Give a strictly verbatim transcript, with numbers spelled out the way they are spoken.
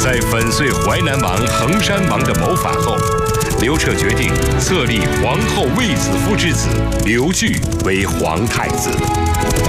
在粉碎淮南王、衡山王的谋反后，刘彻决定册立皇后卫子夫之子刘据为皇太子。